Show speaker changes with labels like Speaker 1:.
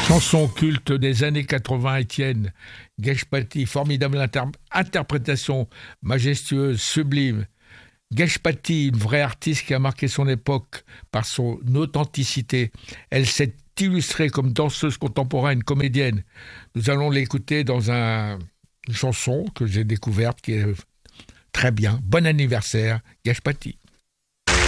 Speaker 1: Chanson culte des années 80, Étienne Geshpati, formidable interprétation, majestueuse, sublime. Geshpati, une vraie artiste qui a marqué son époque par son authenticité. Elle s'est illustrée comme danseuse contemporaine, comédienne. Nous allons l'écouter dans une chanson que j'ai découverte qui est très bien. Bon anniversaire, Geshpati.